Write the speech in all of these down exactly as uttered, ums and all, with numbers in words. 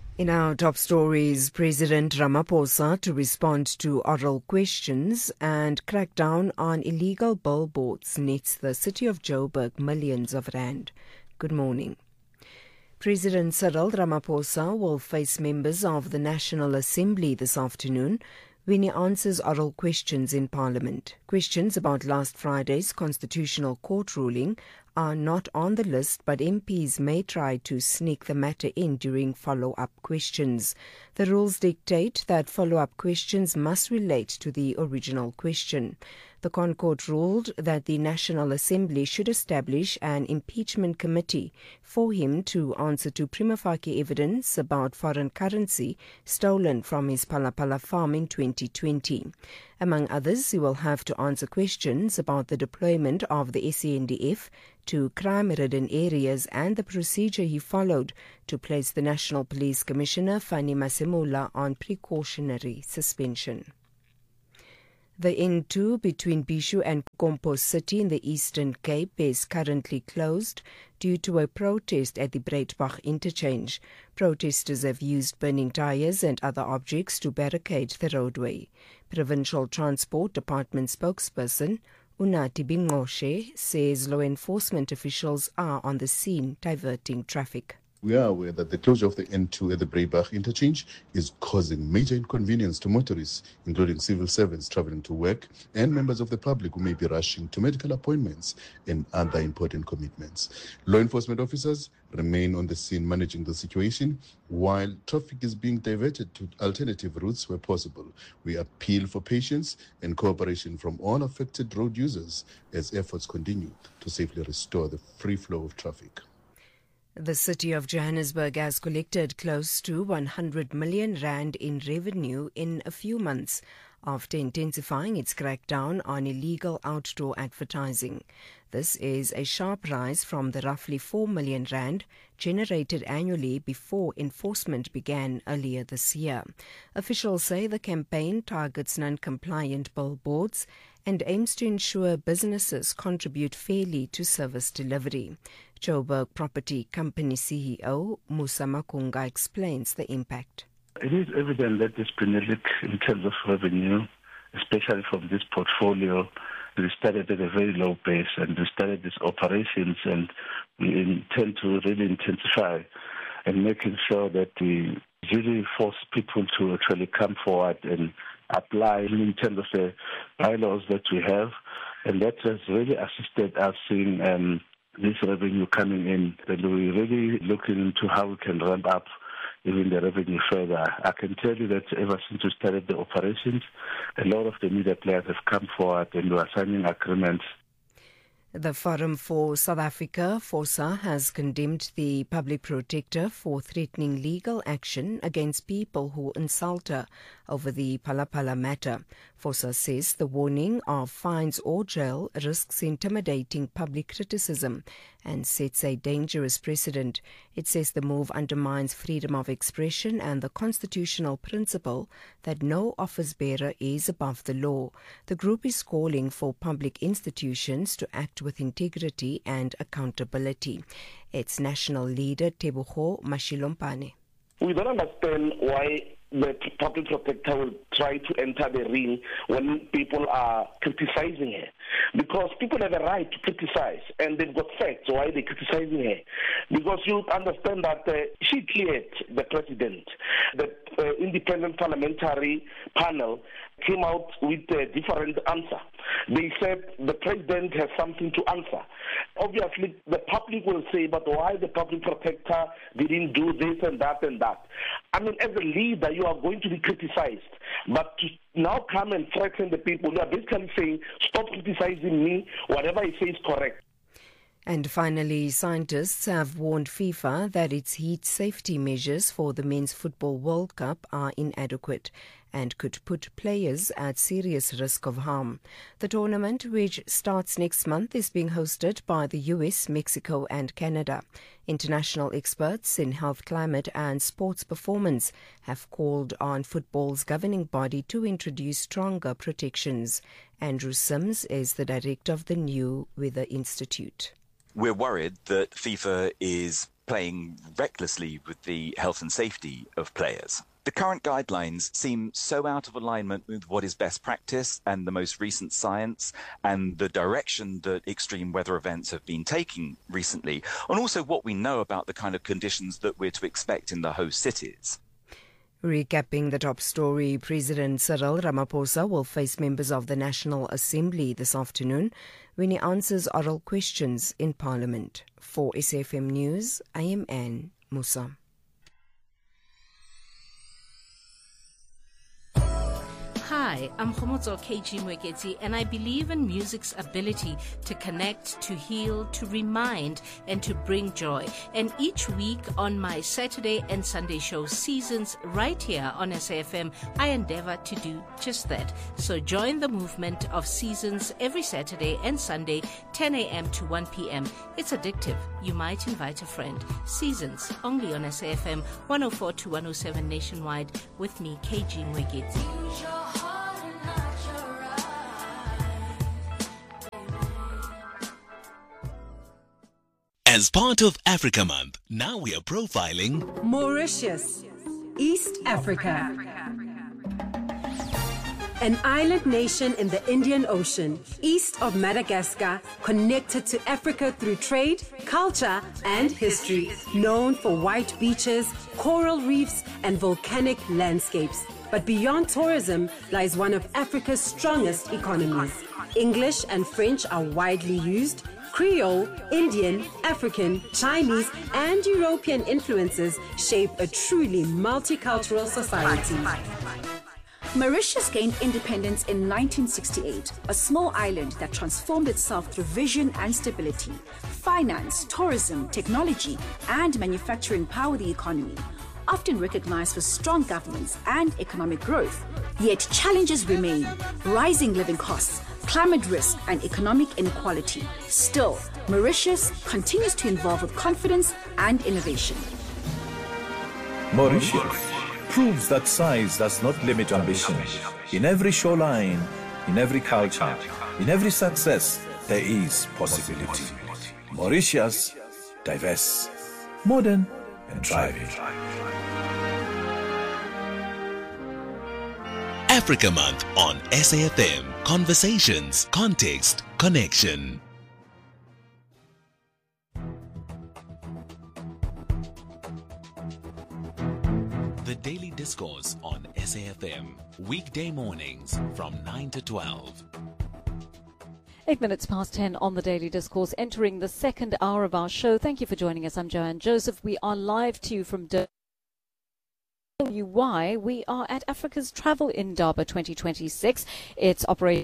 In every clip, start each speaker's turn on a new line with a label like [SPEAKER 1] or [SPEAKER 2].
[SPEAKER 1] In our top stories, President Ramaphosa to respond to oral questions and crack down on illegal billboards nets the city of Joburg millions of rand. Good morning. President Cyril Ramaphosa will face members of the National Assembly this afternoon when he answers oral questions in Parliament. Questions about last Friday's Constitutional Court ruling are not on the list, but M Ps may try to sneak the matter in during follow-up questions. The rules dictate that follow-up questions must relate to the original question. The ConCourt ruled that the National Assembly should establish an impeachment committee for him to answer to prima facie evidence about foreign currency stolen from his Palapala farm in twenty twenty. Among others, he will have to answer questions about the deployment of the S A N D F to crime-ridden areas and the procedure he followed to place the National Police Commissioner Fani Masemola on precautionary suspension. The N two between Bishu and Kompo City in the Eastern Cape is currently closed due to a protest at the Breitbach interchange. Protesters have used burning tyres and other objects to barricade the roadway. Provincial Transport Department spokesperson Unati Bingoshe says law enforcement officials are on the scene diverting traffic.
[SPEAKER 2] We are aware that the closure of the N two at the Breitbach interchange is causing major inconvenience to motorists, including civil servants traveling to work and members of the public who may be rushing to medical appointments and other important commitments. Law enforcement officers remain on the scene managing the situation while traffic is being diverted to alternative routes where possible. We appeal for patience and cooperation from all affected road users as efforts continue to safely restore the free flow of traffic.
[SPEAKER 1] The city of Johannesburg has collected close to one hundred million rand in revenue in a few months after intensifying its crackdown on illegal outdoor advertising. This is a sharp rise from the roughly four million rand generated annually before enforcement began earlier this year. Officials say the campaign targets non-compliant billboards and aims to ensure businesses contribute fairly to service delivery. Joburg Property Company C E O Musa Makunga explains the impact.
[SPEAKER 3] It is evident that there's been a leak in terms of revenue, especially from this portfolio. We started at a very low base and we started these operations, and we intend to really intensify and making sure that we really force people to actually come forward and apply in terms of the bylaws that we have, and that has really assisted us in um, this revenue coming in, and we're really looking into how we can ramp up even the revenue further. I can tell you that ever since we started the operations, a lot of the media players have come forward and we are signing agreements.
[SPEAKER 1] The Forum for South Africa, FOSA, has condemned the public protector for threatening legal action against people who insult her over the Palapala matter. FOSA says the warning of fines or jail risks intimidating public criticism and sets a dangerous precedent. It says the move undermines freedom of expression and the constitutional principle that no office bearer is above the law. The group is calling for public institutions to act with integrity and accountability. Its national leader, Tebogo Mashilompane.
[SPEAKER 4] We don't understand why the public protector will try to enter the ring when people are criticizing her. Because people have a right to criticize, and they've got facts why they're criticizing her. Because you understand that uh, she cleared the president. The uh, independent parliamentary panel came out with a different answer. They said the president has something to answer. Obviously, the public will say, but why the public protector didn't do this and that and that? I mean, as a leader, you are going to be criticized. But to now come and threaten the people, you are basically saying, stop criticizing me, whatever I say is correct.
[SPEAKER 1] And finally, scientists have warned FIFA that its heat safety measures for the Men's Football World Cup are inadequate and could put players at serious risk of harm. The tournament, which starts next month, is being hosted by the U S, Mexico and Canada. International experts in health, climate and sports performance have called on football's governing body to introduce stronger protections. Andrew Sims is the director of the New Weather Institute.
[SPEAKER 5] We're worried that FIFA is playing recklessly with the health and safety of players. The current guidelines seem so out of alignment with what is best practice and the most recent science and the direction that extreme weather events have been taking recently, and also what we know about the kind of conditions that we're to expect in the host cities.
[SPEAKER 1] Recapping the top story, President Cyril Ramaphosa will face members of the National Assembly this afternoon when he answers oral questions in Parliament. For S A F M News, I am Anne Musa.
[SPEAKER 6] Hi, I'm Khomotso K G Mweketi, and I believe in music's ability to connect, to heal, to remind, and to bring joy. And each week on my Saturday and Sunday show Seasons right here on S A F M, I endeavor to do just that. So join the movement of Seasons every Saturday and Sunday, ten a.m. to one p.m. It's addictive. You might invite a friend. Seasons, only on S A F M one oh four to one oh seven nationwide, with me, K G Mweketi.
[SPEAKER 7] As part of Africa Month, now we are profiling
[SPEAKER 8] Mauritius, East Africa. An island nation in the Indian Ocean, east of Madagascar, connected to Africa through trade, culture, and history. Known for white beaches, coral reefs, and volcanic landscapes. But beyond tourism lies one of Africa's strongest economies. English and French are widely used. Creole, Indian, African, Chinese, and European influences shape a truly multicultural society.
[SPEAKER 9] Mauritius gained independence in nineteen sixty-eight, a small island that transformed itself through vision and stability. Finance, tourism, technology, and manufacturing power the economy, often recognized for strong governance and economic growth. Yet challenges remain: rising living costs, climate risk, and economic inequality. Still, Mauritius continues to evolve with confidence and innovation.
[SPEAKER 10] Mauritius proves that size does not limit ambition. In every shoreline, in every culture, in every success, there is possibility. Mauritius, diverse, modern, and thriving.
[SPEAKER 7] Africa Month on S A F M. Conversations, context, connection. The Daily Discourse on S A F M. Weekday mornings from nine to twelve.
[SPEAKER 11] Eight minutes past ten on the Daily Discourse, entering the second hour of our show. Thank you for joining us. I'm Joanne Joseph. We are live to you from Durban. Tell you why we are at Africa's Travel Indaba twenty twenty-six. It's operating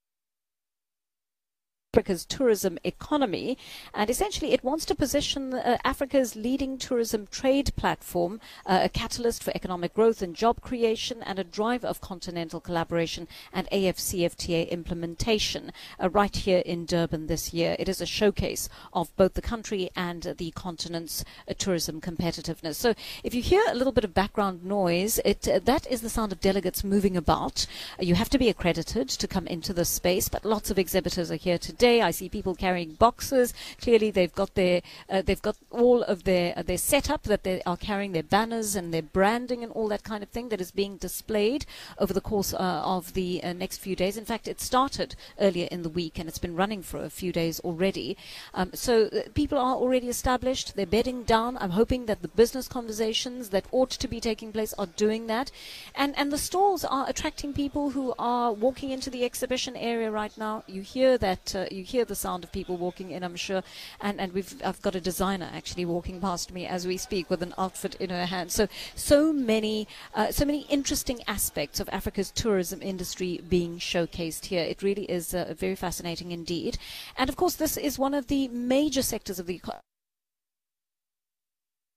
[SPEAKER 11] Africa's tourism economy, and essentially it wants to position uh, Africa's leading tourism trade platform, uh, a catalyst for economic growth and job creation, and a driver of continental collaboration and A F C F T A implementation uh, right here in Durban this year. It is a showcase of both the country and uh, the continent's uh, tourism competitiveness. So if you hear a little bit of background noise, it uh, that is the sound of delegates moving about. Uh, you have to be accredited to come into the space, but lots of exhibitors are here today. I see people carrying boxes. Clearly, they've got their uh, they've got all of their uh, their setup, that they are carrying their banners and their branding and all that kind of thing that is being displayed over the course uh, of the uh, next few days. In fact, it started earlier in the week and it's been running for a few days already. Um, so uh, people are already established. They're bedding down. I'm hoping that the business conversations that ought to be taking place are doing that, and and the stalls are attracting people who are walking into the exhibition area right now. You hear that. Uh, You hear the sound of people walking in, I'm sure, and and we've I've got a designer actually walking past me as we speak with an outfit in her hand. So so many uh, so many interesting aspects of Africa's tourism industry being showcased here. It really is uh, very fascinating indeed, and of course this is one of the major sectors of the economy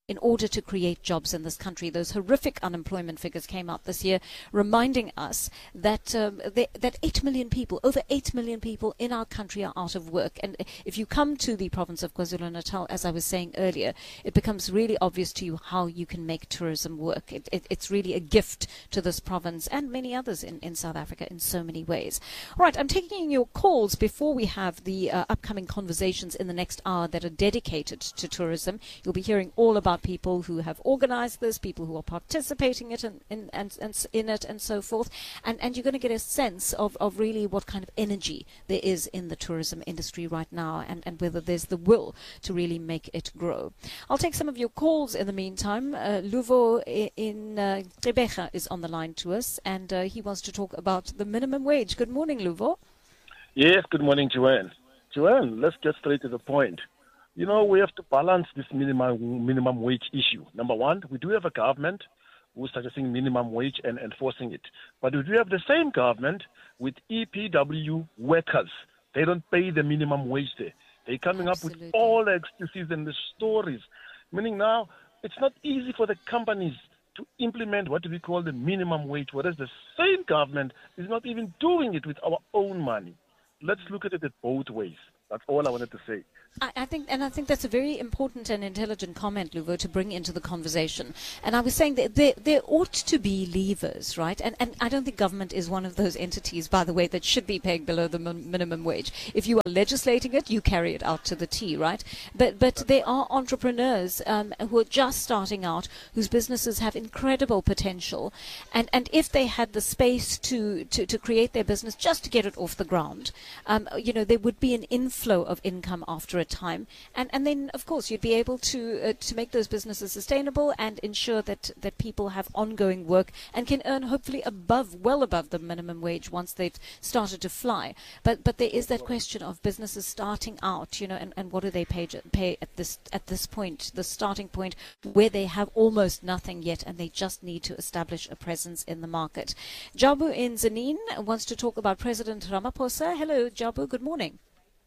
[SPEAKER 11] in order to create jobs in this country. Those horrific unemployment figures came out this year, reminding us that um, they, that eight million people, over eight million people in our country are out of work. And if you come to the province of KwaZulu-Natal, as I was saying earlier, it becomes really obvious to you how you can make tourism work. It, it, it's really a gift to this province and many others in, in South Africa in so many ways. All right, I'm taking your calls before we have the uh, upcoming conversations in the next hour that are dedicated to tourism. You'll be hearing all about people who have organized this, people who are participating it and, in, and, and in it and so forth. And, and you're going to get a sense of, of really what kind of energy there is in the tourism industry right now, and, and whether there's the will to really make it grow. I'll take some of your calls in the meantime. Uh, Luvo in uh, Gqeberha is on the line to us, and uh, he wants to talk about the minimum wage. Good morning, Luvo.
[SPEAKER 12] Yes, good morning, Joanne. Joanne, let's get straight to the point. You know, we have to balance this minimum minimum wage issue. Number one, we do have a government who's suggesting minimum wage and enforcing it. But we do have the same government with E P W workers. They don't pay the minimum wage there. They're coming Absolutely. up with all the excuses and the stories. Meaning now, it's not easy for the companies to implement what we call the minimum wage, whereas the same government is not even doing it with our own money. Let's look at it both ways. That's all I wanted to say.
[SPEAKER 11] I, I think, and I think that's a very important and intelligent comment, Luvo, to bring into the conversation. And I was saying that there, there ought to be levers, right? And, and I don't think government is one of those entities, by the way, that should be paying below the min- minimum wage. If you are legislating it, you carry it out to the T, right? But but there are entrepreneurs um, who are just starting out, whose businesses have incredible potential, and and if they had the space to to, to create their business just to get it off the ground, um, you know, there would be an inflow of income after a time, and and then of course you'd be able to uh, to make those businesses sustainable and ensure that that people have ongoing work and can earn hopefully above well above the minimum wage once they've started to fly. But but there is that question of businesses starting out, you know, and, and what do they pay pay at this at this point, the starting point where they have almost nothing yet and they just need to establish a presence in the market. Jabu in Zanin wants to talk about President Ramaphosa. Hello, Jabu. Good morning.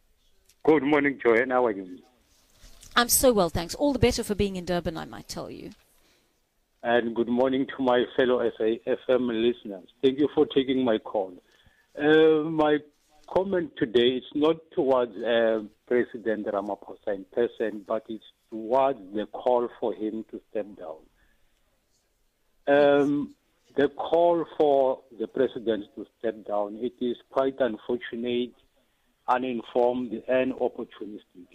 [SPEAKER 13] Good morning, Joanne. How are you?
[SPEAKER 11] I'm so well, thanks. All the better for being in Durban, I might tell you.
[SPEAKER 13] And good morning to my fellow S A F M listeners. Thank you for taking my call. Uh, my comment today is not towards uh, President Ramaphosa in person, but it's towards the call for him to step down. Um, the call for the President to step down, it is quite unfortunate, uninformed and opportunistic.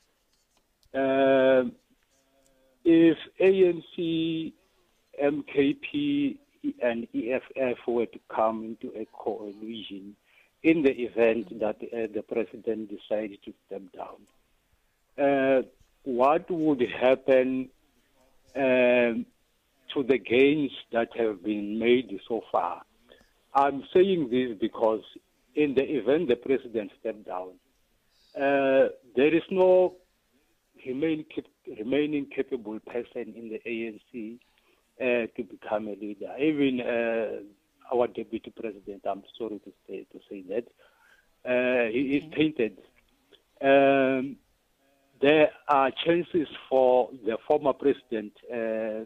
[SPEAKER 13] Uh, if A N C, M K P and E F F were to come into a coalition in the event that uh, the President decided to step down, uh, what would happen um, to the gains that have been made so far? I'm saying this because in the event the President stepped down, uh, there is no remain, remaining capable person in the A N C uh, to become a leader. Even uh, our Deputy President, I'm sorry to say, to say that, uh, he is tainted. Um, there are chances for the former President, uh,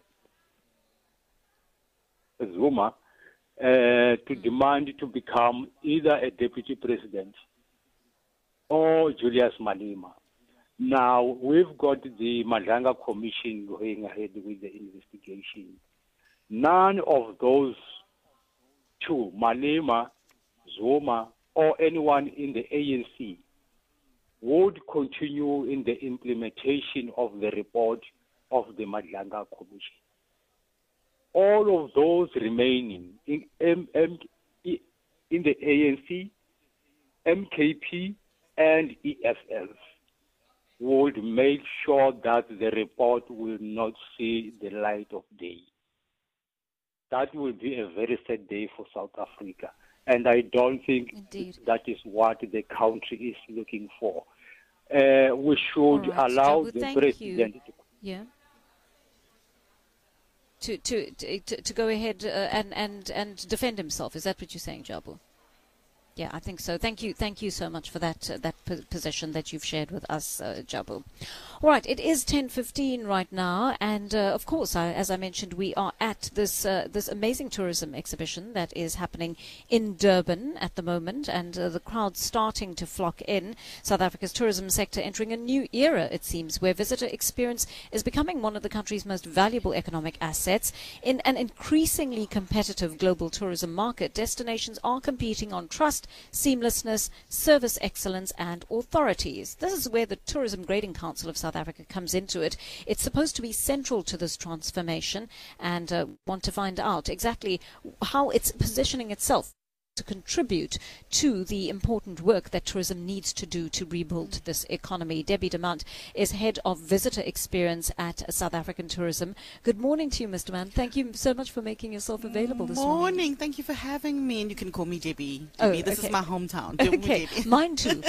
[SPEAKER 13] Zuma, Uh, to demand to become either a deputy president or Julius Malema. Now, we've got the Madlanga Commission going ahead with the investigation. None of those two, Malema, Zuma, or anyone in the A N C, would continue in the implementation of the report of the Madlanga Commission. All of those remaining in, M- M- in the A N C, M K P, and E F F would make sure that the report will not see the light of day. That will be a very sad day for South Africa. And I don't think Indeed. that is what the country is looking for. Uh, we should right, allow Jabu, the president
[SPEAKER 11] you. to... Yeah. To, to to to go ahead uh, and and and defend himself. Is that what you're saying, Jabu? Yeah, I think so. Thank you. Thank you so much for that uh, that p- position that you've shared with us, uh, Jabu. All right, it is ten fifteen right now, and uh, of course, I, as I mentioned, we are at this uh, this amazing tourism exhibition that is happening in Durban at the moment, and uh, the crowd's starting to flock in. South Africa's tourism sector entering a new era, it seems, where visitor experience is becoming one of the country's most valuable economic assets. In an increasingly competitive global tourism market, destinations are competing on trust, seamlessness, service excellence and authorities. This is where the Tourism Grading Council of South Africa comes into it. It's supposed to be central to this transformation, and uh, want to find out exactly how it's positioning itself to contribute to the important work that tourism needs to do to rebuild this economy. Debbie Demant is Head of Visitor Experience at South African Tourism. Good morning to you, Mister Mann. Thank you so much for making yourself available this morning.
[SPEAKER 14] Morning. Thank you for having me, and you can call me Debbie. Debbie.
[SPEAKER 11] Oh,
[SPEAKER 14] this
[SPEAKER 11] okay.
[SPEAKER 14] is my hometown. Don't
[SPEAKER 11] Okay,
[SPEAKER 14] Debbie.
[SPEAKER 11] mine too.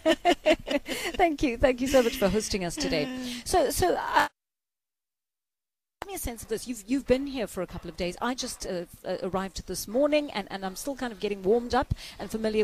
[SPEAKER 11] Thank you. Thank you so much for hosting us today. So, so. Uh, Give me a sense of this. You've you've been here for a couple of days. I just uh, uh, arrived this morning, and, and I'm still kind of getting warmed up and familiar.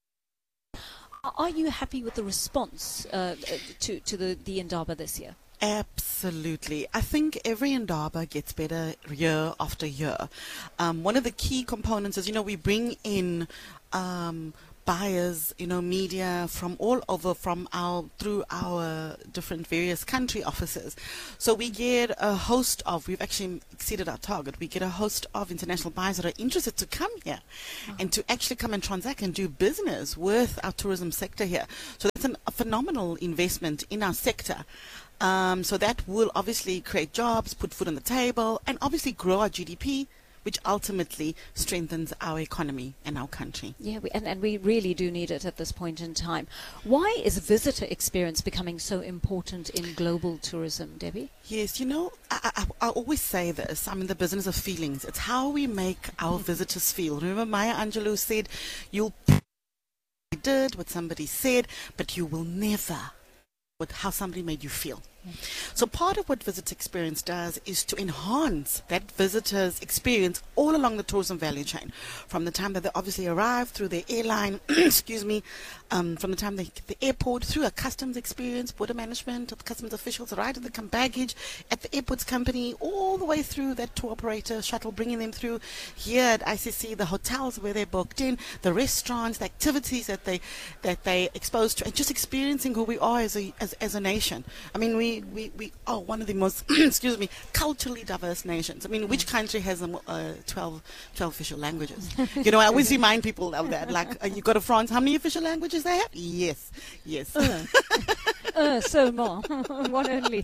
[SPEAKER 11] Are you happy with the response uh, to to the the Indaba this year?
[SPEAKER 14] Absolutely. I think every Indaba gets better year after year. Um, one of the key components is, you know, we bring in um, buyers, you know, media from all over, from our, through our different various country offices. So we get a host of, we've actually exceeded our target, we get a host of international buyers that are interested to come here oh. and to actually come and transact and do business with our tourism sector here. So that's an, a phenomenal investment in our sector. Um, so that will obviously create jobs, put food on the table, and obviously grow our G D P, which ultimately strengthens our economy and our country.
[SPEAKER 11] Yeah, we, and, and we really do need it at this point in time. Why is visitor experience becoming so important in global tourism, Debbie?
[SPEAKER 14] Yes, you know, I, I, I always say this. I'm in the business of feelings. It's how we make our visitors feel. Remember Maya Angelou said, you'll did what somebody said, but you will never with how somebody made you feel. So part of what Visit Experience does is to enhance that visitor's experience all along the tourism value chain, from the time that they obviously arrive through their airline, excuse me, um, from the time they get the airport, through a customs experience, border management, of customs officials, right at the come baggage, at the airport's company, all the way through that tour operator shuttle, bringing them through here at I C C, the hotels where they're booked in, the restaurants, the activities that they that they exposed to, and just experiencing who we are as a as, as a nation. I mean, we We, we are one of the most, excuse me, culturally diverse nations. I mean, which country has um, uh, twelve, twelve official languages? You know, I always remind people of that. Like, uh, you go to France, how many official languages they have? Yes, yes.
[SPEAKER 11] Uh, uh, so more, one only.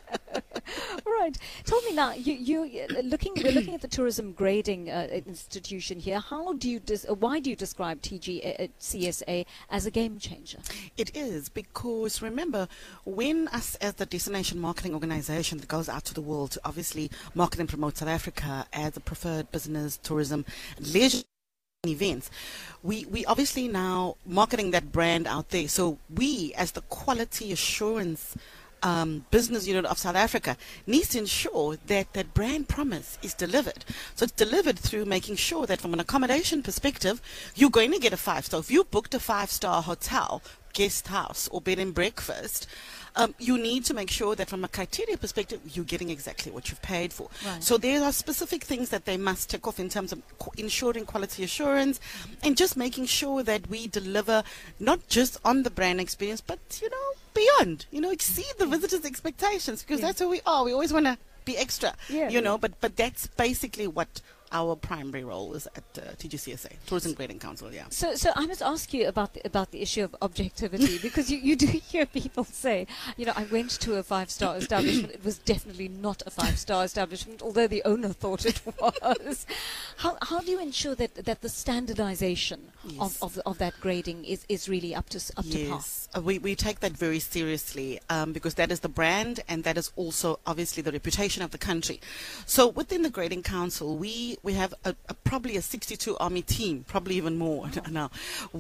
[SPEAKER 11] Right. Tell me now, you, you uh, looking, we're looking at the tourism grading uh, institution here. How do you, dis- uh, why do you describe T G C S A as a game changer?
[SPEAKER 14] It is because, remember, when us as the destination marketing organization that goes out to the world to obviously market and promote South Africa as a preferred business, tourism, leisure events, we we obviously now marketing that brand out there. So we, as the quality assurance Um, business unit of South Africa, needs to ensure that that brand promise is delivered. So it's delivered through making sure that from an accommodation perspective, you're going to get a five star. If you booked a five star hotel, guest house or bed and breakfast, um, you need to make sure that from a criteria perspective, you're getting exactly what you've paid for.
[SPEAKER 11] Right.
[SPEAKER 14] So there are specific things that they must tick off in terms of qu- ensuring quality assurance and just making sure that we deliver not just on the brand experience, but, you know, beyond, you know, exceed the visitors' expectations, because
[SPEAKER 11] Yeah.
[SPEAKER 14] that's who we are. We always want to be extra,
[SPEAKER 11] Yeah.
[SPEAKER 14] you know, but, but that's basically what our primary role is at uh, T G C S A, Tourism Grading Council, yeah.
[SPEAKER 11] So, so I must ask you about the, about the issue of objectivity, because you, you do hear people say, you know, I went to a five-star establishment. It was definitely not a five-star establishment, although the owner thought it was. How how do you ensure that that the standardization
[SPEAKER 14] Yes.
[SPEAKER 11] of, of of that grading is, is really up to s- up to par?
[SPEAKER 14] Yes, uh, we, we take that very seriously um, because that is the brand and that is also obviously the reputation of the country. So within the Grading Council, we we we have a, a probably a sixty-two army team, probably even more now.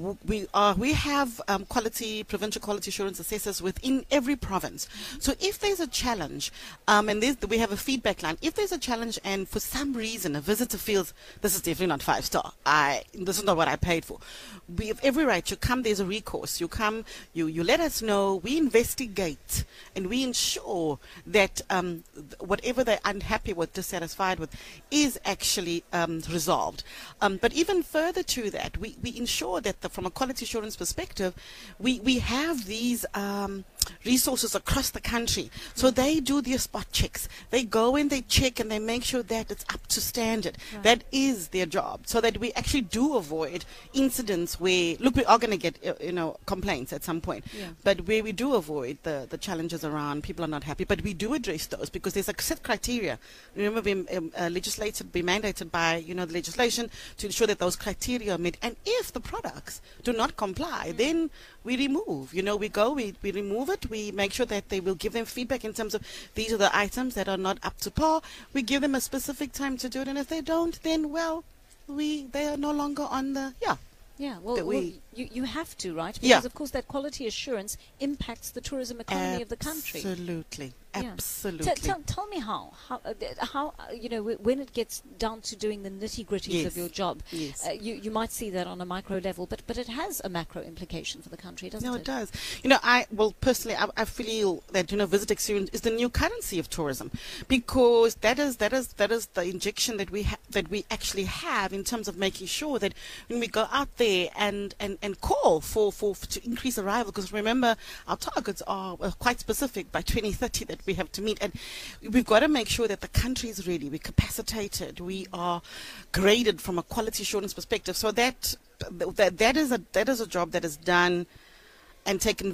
[SPEAKER 14] We are we have um, quality provincial quality assurance assessors within every province. So if there's a challenge, um, and there's, we have a feedback line. If there's a challenge, and for some reason a visitor feels this is definitely not five star, I this is not what I paid for, we have every right. You come, there's a recourse. You come, you you let us know. We investigate and we ensure that um, whatever they're unhappy with, dissatisfied with, is actually um, resolved. Um, but even further to that, we, we ensure that the, from a quality assurance perspective, we, we have these um, resources across the country. So they do their spot checks. They go in, they check, and they make sure that it's up to standard. Right. That is their job, so that we actually do avoid incidents where, look, we are going to get, uh, you know, complaints at some point. Yeah. But where we do avoid the, the challenges around people are not happy, but we do address those because there's a set criteria. Remember, being um, uh, legislated, be mandated by, you know, the legislation to ensure that those criteria are met. And if the products do not comply, mm-hmm. then we remove. You know, we go, we, we remove it. We make sure that they will give them feedback in terms of these are the items that are not up to par. We give them a specific time to do it, and if they don't, then well, we they are no longer on the yeah.
[SPEAKER 11] Yeah, well,
[SPEAKER 14] we,
[SPEAKER 11] well you, you have to, right? Because,
[SPEAKER 14] yeah.
[SPEAKER 11] of course, that quality assurance impacts the tourism economy
[SPEAKER 14] Absolutely.
[SPEAKER 11] of the country.
[SPEAKER 14] Absolutely.
[SPEAKER 11] Yeah.
[SPEAKER 14] Absolutely.
[SPEAKER 11] T- t- tell me how, how, uh, how uh, you know, w- when it gets down to doing the nitty-gritties
[SPEAKER 14] yes.
[SPEAKER 11] of your job,
[SPEAKER 14] yes.
[SPEAKER 11] uh, you, you might see that on a micro level, but, but it has a macro implication for the country, doesn't
[SPEAKER 14] no,
[SPEAKER 11] it?
[SPEAKER 14] No, it does. You know, I, well, personally, I, I feel that, you know, visit experience is the new currency of tourism, because that is, that is, that is the injection that we ha- that we actually have in terms of making sure that when we go out there and, and, and call for, for, for to increase arrival, because remember, our targets are uh, quite specific by twenty thirty that we have to meet, and we've got to make sure that the country is ready, we're capacitated, we are graded from a quality assurance perspective. So that that that is a that is a job that is done and taken